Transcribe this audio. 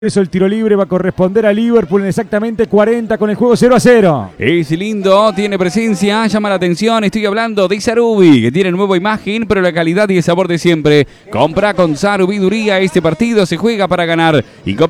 Eso el tiro libre va a corresponder a Liverpool en exactamente 40 con el juego 0-0. Es lindo, tiene presencia, llama la atención. Estoy hablando de Sarubi, que tiene nueva imagen, pero la calidad y el sabor de siempre. Compra con Sarubiduría, este partido se juega para ganar. Y